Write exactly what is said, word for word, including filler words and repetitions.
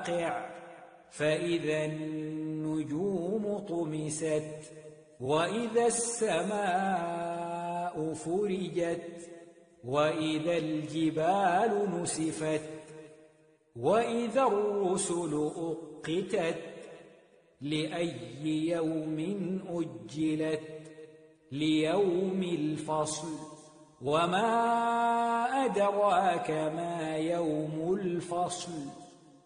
الواقع فإذا النجوم طمست وإذا السماء فرجت وإذا الجبال نسفت وإذا الرسل أقتت لأي يوم أجلت ليوم الفصل وما أدراك ما يوم الفصل